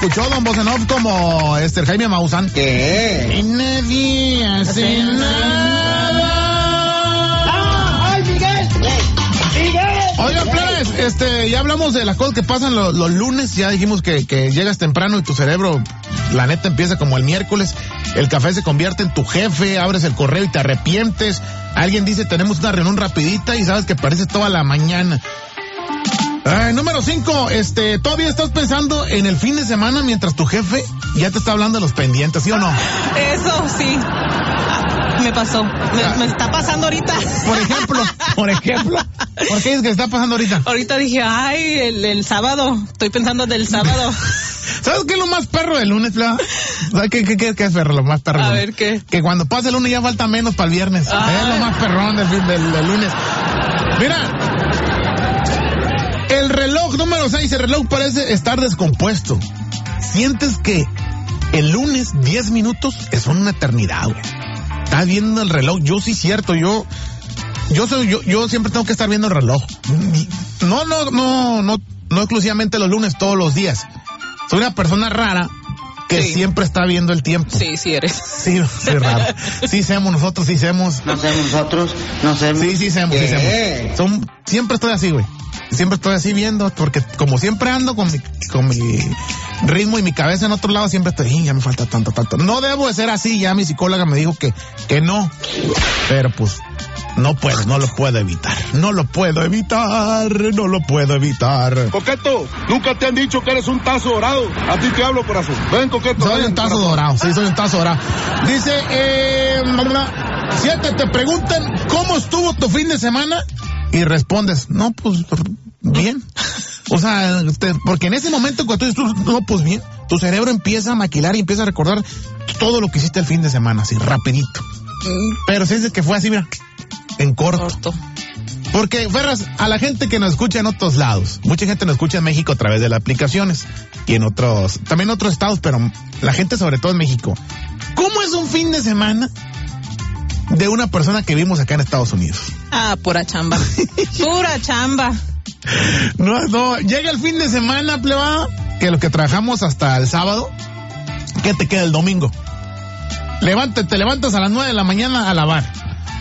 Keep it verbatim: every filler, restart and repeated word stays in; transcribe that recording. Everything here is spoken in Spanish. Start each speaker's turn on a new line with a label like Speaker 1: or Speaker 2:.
Speaker 1: escuchó Don Bosenov como este Jaime Maussan.
Speaker 2: ¿Qué?
Speaker 1: Y nadie hace nada.
Speaker 2: ¡Ay, Miguel! ¡Miguel!
Speaker 1: Oigan, plebes, este, ya hablamos de las cosas que pasan los, los lunes, ya dijimos que, que llegas temprano y tu cerebro, la neta, empieza como el miércoles, el café se convierte en tu jefe, abres el correo y te arrepientes, alguien dice tenemos una reunión rapidita y sabes que parece toda la mañana. Ay, número cinco, este, todavía estás pensando en el fin de semana mientras tu jefe ya te está hablando de los pendientes, ¿sí o no?
Speaker 3: Eso sí. Me pasó. Me, me está pasando ahorita.
Speaker 1: Por ejemplo, por ejemplo. ¿Por qué dices que está pasando ahorita?
Speaker 3: Ahorita dije, ay, el, el sábado. Estoy pensando del sábado.
Speaker 1: ¿Sabes qué es lo más perro del lunes, Fla? ¿Sabes qué, qué, qué, qué es perro? Lo más perro.
Speaker 3: A ver, ¿qué?
Speaker 1: Que cuando pasa el lunes ya falta menos para el viernes.
Speaker 3: Ay.
Speaker 1: Es lo más perrón del, fin, del, del lunes. Mira. El reloj número seis, el reloj parece estar descompuesto. Sientes que el lunes diez minutos es una eternidad, güey. Estás viendo el reloj, yo sí cierto, yo yo soy yo yo siempre tengo que estar viendo el reloj. No no no no no exclusivamente los lunes, todos los días. Soy una persona rara que
Speaker 3: sí.
Speaker 1: siempre está viendo el tiempo.
Speaker 3: Sí, sí eres.
Speaker 1: Sí, soy raro. Sí semos nosotros, sí semos.
Speaker 2: No semos nosotros, no semos.
Speaker 1: Sí, sí semos, sí semos. Son, siempre estoy así, güey. Siempre estoy así viendo, porque como siempre ando con mi, con mi ritmo y mi cabeza en otro lado, siempre estoy, ya me falta tanto, tanto. No debo de ser así, ya mi psicóloga me dijo que, que no. Pero pues, no puedo, no lo puedo evitar. No lo puedo evitar, no lo puedo evitar.
Speaker 4: Coqueto, nunca te han dicho que eres un tazo dorado. A ti te hablo, corazón. Ven, Coqueto.
Speaker 1: Soy
Speaker 4: ven,
Speaker 1: un tazo
Speaker 4: corazón.
Speaker 1: dorado, sí, soy un tazo dorado. Dice, eh, siete, te preguntan, ¿cómo estuvo tu fin de semana? Y respondes, no, pues, bien. O sea, te, porque en ese momento cuando tú dices, no, pues bien, tu cerebro empieza a maquilar y empieza a recordar todo lo que hiciste el fin de semana, así, rapidito. Pero si dices que fue así, mira, en corto.
Speaker 3: Corto.
Speaker 1: Porque, Ferras, a la gente que nos escucha en otros lados, mucha gente nos escucha en México a través de las aplicaciones y en otros, también en otros estados, pero la gente sobre todo en México. ¿Cómo es un fin de semana de una persona que vimos acá en Estados Unidos?
Speaker 3: Ah, pura chamba. Pura chamba.
Speaker 1: No, no, llega el fin de semana, plebada, que los que trabajamos hasta el sábado, ¿qué te queda el domingo? Levántate, te levantas a las nueve de la mañana a lavar.